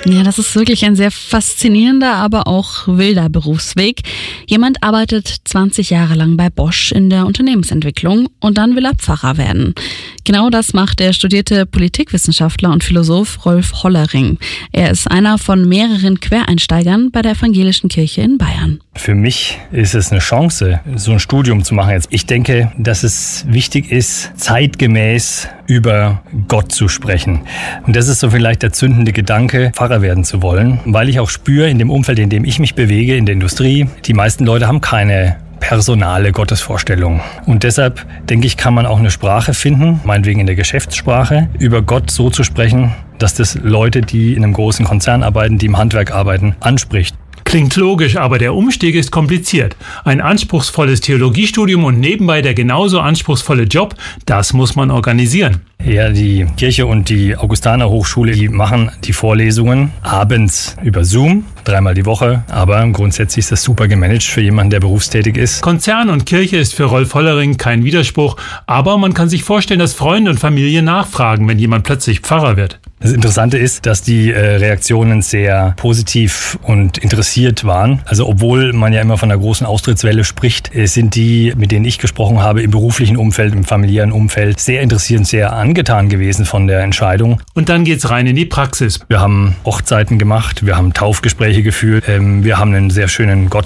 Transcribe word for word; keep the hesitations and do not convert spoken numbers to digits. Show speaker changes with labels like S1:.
S1: Ja, das ist wirklich ein sehr faszinierender, aber auch wilder Berufsweg. Jemand arbeitet zwanzig Jahre lang bei Bosch in der Unternehmensentwicklung und dann will er Pfarrer werden. Genau das macht der studierte Politikwissenschaftler und Philosoph Rolf Hollering. Er ist einer von mehreren Quereinsteigern bei der Evangelischen Kirche in Bayern.
S2: Für mich ist es eine Chance, so ein Studium zu machen jetzt. Ich denke, dass es wichtig ist, zeitgemäß über Gott zu sprechen. Und das ist so vielleicht der zündende Gedanke, Pfarrer werden zu wollen, weil ich auch spüre, in dem Umfeld, in dem ich mich bewege, in der Industrie, die meisten Leute haben keine personale Gottesvorstellung. Und deshalb, denke ich, kann man auch eine Sprache finden, meinetwegen in der Geschäftssprache, über Gott so zu sprechen, dass das Leute, die in einem großen Konzern arbeiten, die im Handwerk arbeiten, anspricht.
S3: Klingt logisch, aber der Umstieg ist kompliziert. Ein anspruchsvolles Theologiestudium und nebenbei der genauso anspruchsvolle Job, das muss man organisieren.
S2: Ja, die Kirche und die Augustaner Hochschule, die machen die Vorlesungen abends über Zoom, dreimal die Woche. Aber grundsätzlich ist das super gemanagt für jemanden, der berufstätig ist.
S3: Konzern und Kirche ist für Rolf Hollering kein Widerspruch. Aber man kann sich vorstellen, dass Freunde und Familie nachfragen, wenn jemand plötzlich Pfarrer wird.
S2: Das Interessante ist, dass die äh, Reaktionen sehr positiv und interessiert waren. Also obwohl man ja immer von einer großen Austrittswelle spricht, äh, sind die, mit denen ich gesprochen habe, im beruflichen Umfeld, im familiären Umfeld, sehr interessiert und sehr angetan gewesen von der Entscheidung.
S3: Und dann geht's rein in die Praxis.
S2: Wir haben Hochzeiten gemacht, wir haben Taufgespräche geführt, ähm, wir haben einen sehr schönen Gott